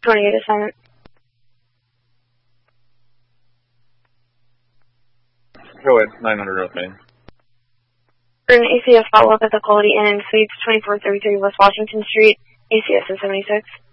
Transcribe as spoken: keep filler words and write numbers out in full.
twenty-eight assignment. Go ahead, nine hundred North Main. For an A C S follow-up at the Quality Inn in Suites, twenty-four thirty-three West Washington Street, A C S is seventy-six.